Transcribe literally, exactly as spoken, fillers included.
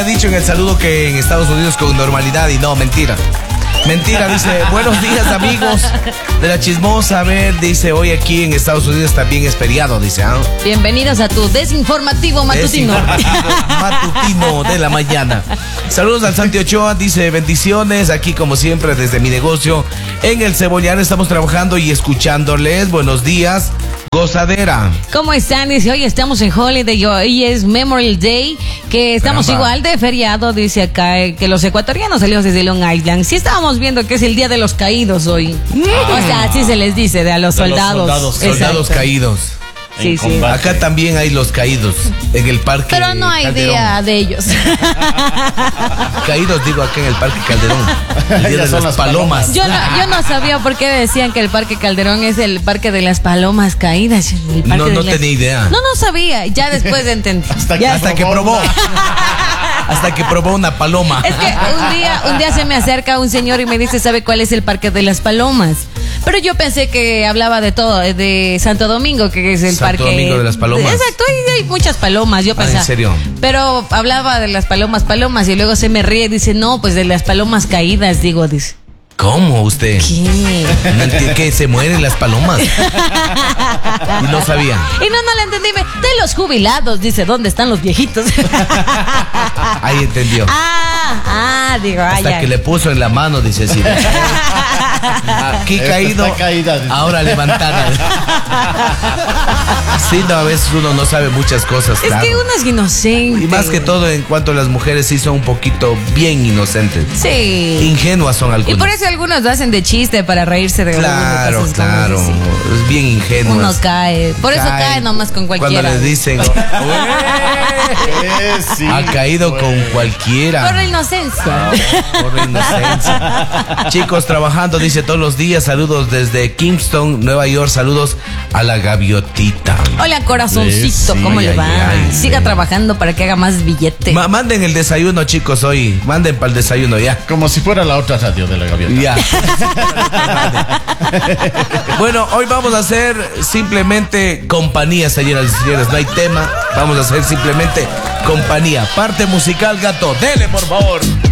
había dicho en el saludo que en Estados Unidos con normalidad y no, mentira. Mentira, dice, buenos días amigos de la chismosa. A ver, dice, hoy aquí en Estados Unidos también es feriado, dice. ¿Ah? Bienvenidos a tu desinformativo matutino. Desinformativo matutino de la mañana. Saludos al Santi Ochoa, dice, bendiciones, aquí como siempre desde mi negocio en el Cebollar estamos trabajando y escuchándoles. Buenos días. Gozadera. ¿Cómo están? Dice, hoy estamos en Holiday, hoy es Memorial Day, que estamos Caramba. igual de feriado, dice acá, eh, que los ecuatorianos salimos desde Long Island. Sí estábamos viendo que es el Día de los Caídos hoy. Mm. O sea, así se les dice, de a los de soldados. Los soldados, soldados caídos. Sí, sí. Acá también hay los caídos en el parque Pero no hay Calderón. día de ellos. Caídos, digo, acá en el parque Calderón. El día de las, las palomas. Yo no, yo no sabía por qué decían que el parque Calderón es el parque de las palomas caídas. El parque no, no las... tenía idea. No, no sabía. Ya después de entender. Hasta, que, hasta que probó. Hasta que probó una paloma. Es que un día, un día se me acerca un señor y me dice, ¿sabe cuál es el parque de las palomas? Pero yo pensé que hablaba de todo, de Santo Domingo, que es el Santo parque. Santo Domingo de las Palomas. Exacto, hay, hay muchas palomas, yo pensaba. Ah, ¿en serio? Pero hablaba de las palomas, palomas, y luego se me ríe y dice, no, pues de las palomas caídas, digo, dice. ¿Cómo usted? ¿Qué? No entiende que se mueren las palomas. Y no sabía. Y no, no le entendí. De los jubilados, dice, ¿dónde están los viejitos? Ahí entendió. Ah, ah, digo, ah, hasta ya. que le puso en la mano, dice, sí. Aquí caído, caída, ahora levantada. Sí, no, a veces uno no sabe muchas cosas. Es claro. que uno es inocente. Y más que todo en cuanto a las mujeres sí son un poquito bien inocentes. Sí. Ingenuas son algunas. Y por eso algunos lo hacen de chiste para reírse de Claro, cosas claro. Como es bien ingenuo. Uno cae. Por cae. eso cae nomás con cualquiera. Cuando les dicen, eh, sí, ha caído pues. con cualquiera. Por la inocencia. No, por la inocencia. Chicos, trabajando, dice todos los días. Saludos desde Kingston, Nueva York. Saludos a la gaviotita. Hola, corazoncito. Sí, ¿cómo ay, le va? Ay, Siga ay. trabajando para que haga más billete. Ma manden el desayuno, chicos, hoy. Manden para el desayuno ya. Como si fuera la otra radio de la gaviota. Ya. Bueno, hoy vamos a hacer simplemente compañía, señoras y señores. No hay tema. Vamos a hacer simplemente compañía. Parte musical, gato. Dele, por favor.